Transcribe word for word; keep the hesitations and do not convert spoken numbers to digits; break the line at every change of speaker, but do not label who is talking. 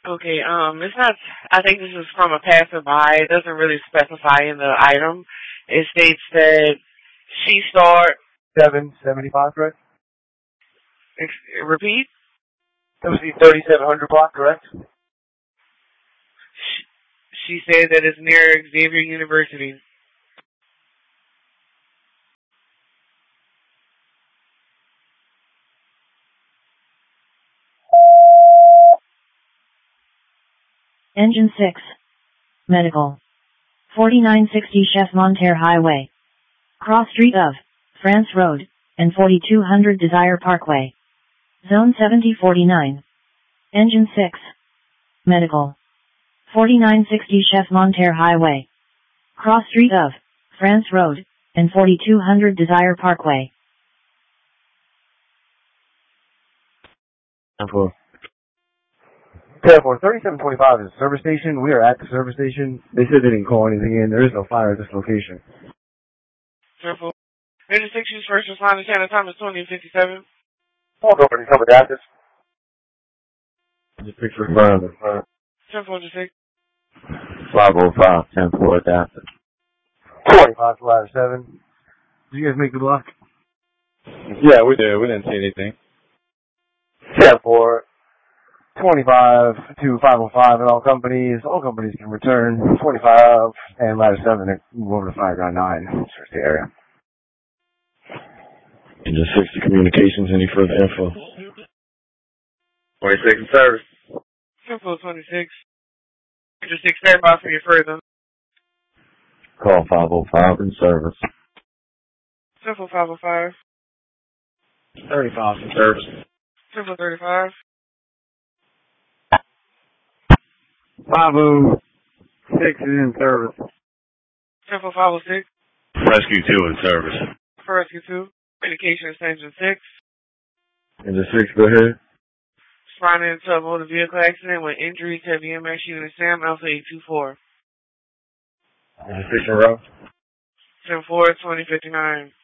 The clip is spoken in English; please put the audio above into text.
Okay, um, it's not, I think this is from a passerby. It doesn't really specify in the item. It states that she starred.
seven seventy-five, correct?
Ex- repeat?
That was the thirty-seven hundred block, correct?
She said that it's near Xavier University.
Engine six. Medical. forty-nine sixty Chef Monterre Highway. Cross street of France Road and forty-two hundred Desire Parkway. Zone seventy forty-nine. Engine six. Medical. forty-nine sixty Chef Monterre Highway. Cross street of France Road and forty-two hundred Desire Parkway.
For Therefore, thirty-seven twenty-five is a service station. We are at the service station. They said they didn't call anything in. There is no fire at this location.
Careful. Engine six, use first responder. Channel time is twenty fifty-seven.
Hold over and come with Athens. Just picture in front of them.
ten four six.
five oh five, ten four Athens.
twenty-five to ladder seven. Did you guys make the block?
Yeah, we did. We didn't see anything.
ten four. twenty-five to five oh five in all companies. All companies can return. twenty-five and ladder seven and move over to fireground nine. Search the area.
Engine six to communications. Any further info?
twenty-six in service.
ten four twenty-six. Engine six, stand by for your further.
Call five oh five in service.
ten four five oh five.
thirty-five in service.
ten four thirty-five.
five oh six is in service.
ten four five oh six.
Rescue two in service.
For rescue two. Communication is engine six.
Engine six, go ahead.
Responding to a motor vehicle accident with injuries to B M X unit SAM Alpha eight two four.
Engine six in row.
ten four twenty fifty-nine.